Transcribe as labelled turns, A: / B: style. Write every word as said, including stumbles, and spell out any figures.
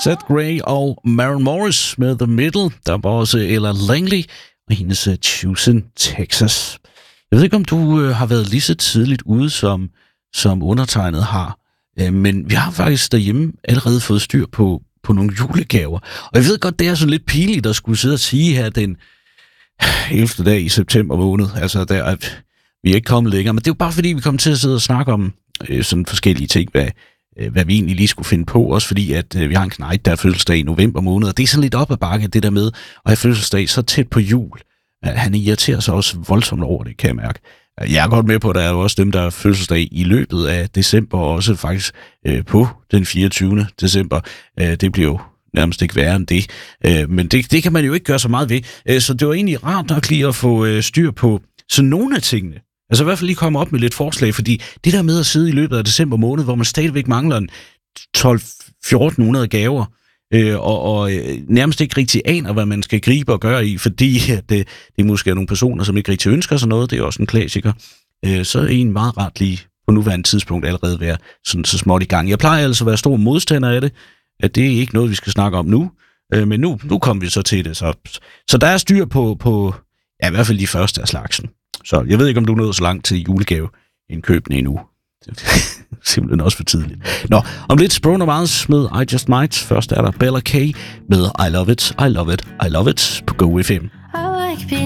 A: Seth Gray og Maren Morris med The Middle. Der var også Ella Langley og hendes uh, Choosing Texas. Jeg ved ikke, om du uh, har været lige så tidligt ude, som, som undertegnet har. Uh, men vi har faktisk derhjemme allerede fået styr på, på nogle julegaver. Og jeg ved godt, det er sådan lidt pinligt at skulle sidde og sige her den ellevte dag i september måned. Altså, der er, vi er ikke kommet længere. Men det er jo bare fordi, vi kommer til at sidde og snakke om uh, sådan forskellige ting, hvad hvad vi egentlig lige skulle finde på, også fordi, at øh, vi har en knejt, der er fødselsdag i november måned, og det er sådan lidt op ad bakke, det der med at have fødselsdag så tæt på jul. Uh, han irriterer sig også voldsomt over det, kan jeg mærke. Uh, jeg er godt med på, at der er jo også dem, der er fødselsdag i løbet af december, og også faktisk uh, på den fireogtyvende december. Uh, det bliver jo nærmest ikke værre end det. Uh, men det, det kan man jo ikke gøre så meget ved. Uh, så det var egentlig rart nok lige at få uh, styr på så nogle af tingene. Altså i hvert fald lige komme op med lidt forslag, fordi det der med at sidde i løbet af december måned, hvor man stadigvæk mangler tolv til fjorten hundrede gaver, øh, og, og øh, nærmest ikke rigtig aner, hvad man skal gribe og gøre i, fordi at det, det måske er nogle personer, som ikke rigtig ønsker sig noget, det er også en klassiker, øh, så er en meget ret lige på nuværende tidspunkt allerede være sådan så småt i gang. Jeg plejer altså at være stor modstander af det, at det er ikke noget, vi skal snakke om nu, øh, men nu, nu kommer vi så til det. Så, så der er styr på, på ja, i hvert fald de første af slagsen. Så jeg ved ikke, om du nåede så langt til julegaveindkøbene endnu. Det er simpelthen også for tidligt. Nå, om lidt Bruno Mars med I Just Might. Først er der Bella K med I Love It, I Love It, I Love It på Go F M.